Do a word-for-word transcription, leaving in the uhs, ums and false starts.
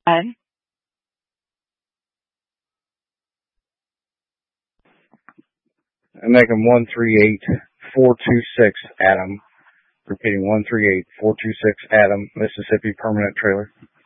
And I'm making one three eight four two six Adam. Repeating one three eight four two six Adam, Mississippi permanent trailer.